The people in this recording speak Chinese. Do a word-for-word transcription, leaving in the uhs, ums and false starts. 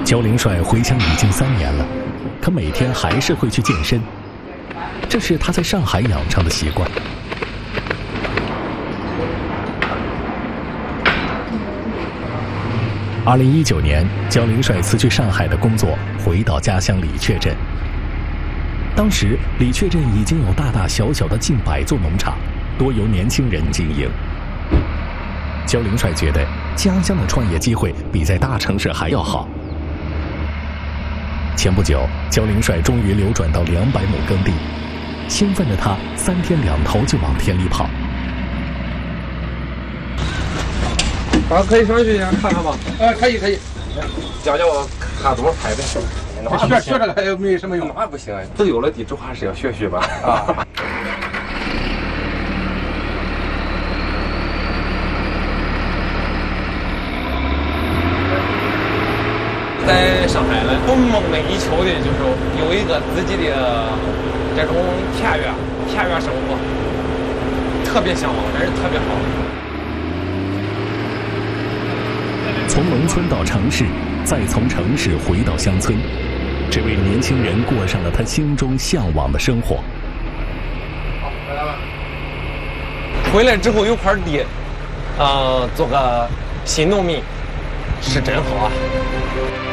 焦灵帅回乡已经三年了，可每天还是会去健身，这是他在上海养成的习惯。二零一九年，焦灵帅辞去上海的工作，回到家乡李雀镇。当时，李雀镇已经有大大小小的近百座农场，多由年轻人经营。焦灵帅觉得家乡的创业机会比在大城市还要好。前不久，焦灵帅终于流转到两百亩耕地，兴奋的他三天两头就往田里跑。 咱可以上去先看看吧？呃，可以可以。教教我看怎么拍呗。学学这个也没什么用。那不行，都有了地，主还是要学学吧。啊。 在上海呢，我梦寐以求的就是有一个自己的这种田园田园生活，特别向往，但是特别好。 从农村到城市，再从城市回到乡村，这位年轻人过上了他心中向往的生活。 好，来吧。回来之后有块地，啊、呃，做个新农民，是真好啊。